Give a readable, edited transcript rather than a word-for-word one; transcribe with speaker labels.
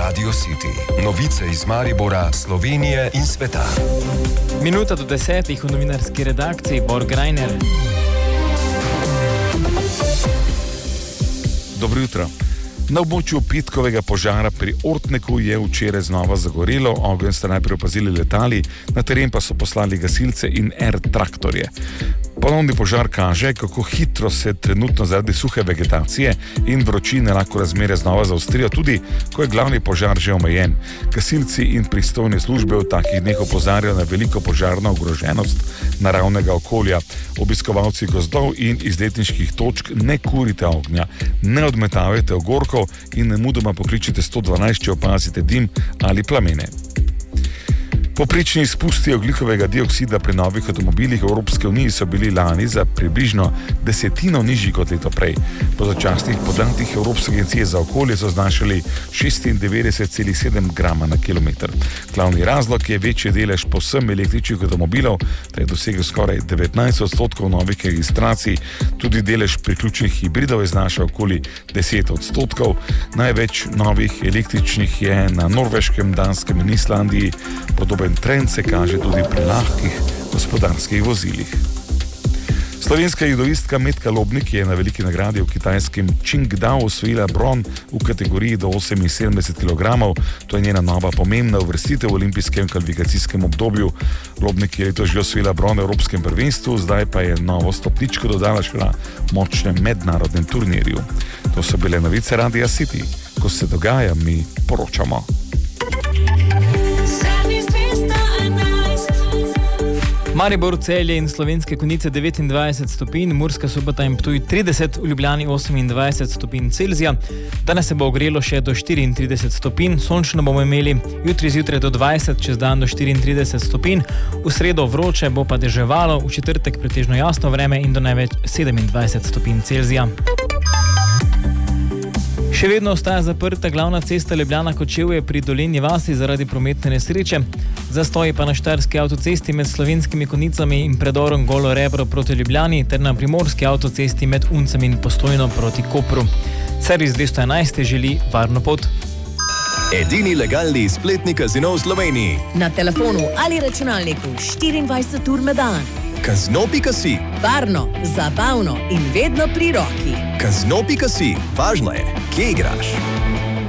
Speaker 1: Radio City. Novice iz Maribora, Slovenije in sveta.
Speaker 2: Minuta do 10 v novinarski redakciji Borg Reiner.
Speaker 3: Dobro jutro. Na območju petkovega požara pri Ortneku je včeraj znova zagorelo, ogenj sta najprej opazili letali, na teren pa so poslali gasilce in traktorje. Ponovni požar kaže, kako hitro se trenutno zaradi suhe vegetacije in vročine lahko razmere znova zaostrijo, tudi ko je glavni požar že omejen. Gasilci in pristojne službe v takih dneh opozarjajo na veliko požarno ogroženost naravnega okolja. Obiskovalci gozdov in izletniških točk ne kurite ognja, ne odmetavajte ogorkov in nemudoma pokličite 112, če opazite dim ali plamene. Povprečni izpusti ogljikovega dioksida pri novih avtomobilih Evropske unije so bili lani za približno desetino nižji kot leto prej. Po začasnih podatkih Evropske agencije za okolje so znašali 96,7 grama na kilometr. Glavni razlog je večji delež povsem električnih avtomobilov, ta je dosegel skoraj 19% novih registracij, tudi delež priključnih hibridov je znašal okoli 10%. Največ novih električnih je na Norveškem, Danskem in Islandiji. Podoben trend se kaže tudi pri lahkih gospodarskih vozilih. Slovenska judoistka Metka Lobnik je na veliki nagradi v kitajskem Qingdao osvojila bron v kategoriji do 78 kg. To je njena nova pomembna uvrstitev v olimpijskem kvalifikacijskem obdobju. Lobnik je letos že osvojila bron v Evropskem prvenstvu, zdaj pa je novo stopničko dodala še na močnem mednarodnem turnirju. To so bile novice Radia City. Ko se dogaja, mi poročamo.
Speaker 2: Maribor, Celje in Slovenske Konjice 29 stopinj, Murska Sobota in Ptuj 30, v Ljubljani 28 stopinj Celzija. Danes se bo ogrelo še do 34 stopinj, sončno bomo imeli, jutri zjutraj do 20, čez dan do 34 stopinj, v sredo vroče, bo pa deževalo, v četrtek pretežno jasno vreme in do največ 27 stopinj Celzija. Še vedno ostaja zaprta glavna cesta Ljubljana-Kočevje pri Dolenji vasi zaradi prometne nesreče. Zastoji pa na štajerski avtocesti med Slovenskimi Konjicami in predorom Golo Rebro proti Ljubljani ter na primorski avtocesti med Uncem in Postojno proti Kopru. Servis 211 želi varno pot.
Speaker 1: Edini legalni spletni kazino v Sloveniji.
Speaker 4: Na telefonu ali računalniku 24 ur na dan.
Speaker 1: Kazino.si.
Speaker 4: Varno, zabavno in vedno pri roki.
Speaker 1: Kazino.si. Važno je, kje igraš.